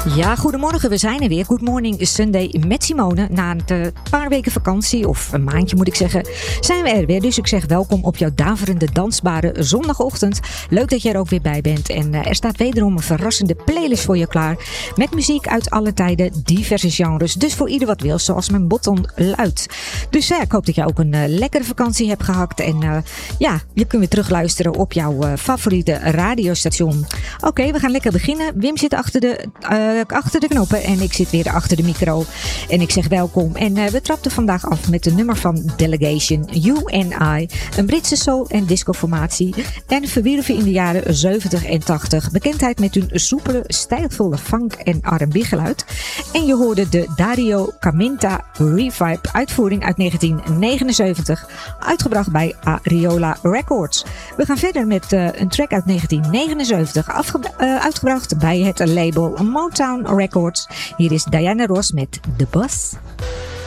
Ja, goedemorgen. We zijn er weer. Good Morning Sunday met Simone. Na een paar weken vakantie, of een maandje moet ik zeggen, zijn we er weer. Dus ik zeg welkom op jouw daverende, dansbare zondagochtend. Leuk dat je er ook weer bij bent. En er staat wederom een verrassende playlist voor je klaar. Met muziek uit alle tijden, diverse genres. Dus voor ieder wat wil, zoals mijn botton luidt. Dus ja, ik hoop dat je ook een lekkere vakantie hebt gehad. En ja, je kunt weer terugluisteren op jouw favoriete radiostation. Oké, we gaan lekker beginnen. Wim zit achter de knoppen en ik zit weer achter de micro. En ik zeg welkom. En we trapten vandaag af met de nummer van Delegation, You and I. Een Britse soul- en discoformatie. En verwierven in de jaren 70 en 80. Bekendheid met hun soepele, stijlvolle funk- en R&B geluid. En je hoorde de Dario Camenta Revive uitvoering uit 1979. Uitgebracht bij Ariola Records. We gaan verder met een track uit 1979. Uitgebracht bij het label Motown Records. Hier is Diana Ross met The Boss.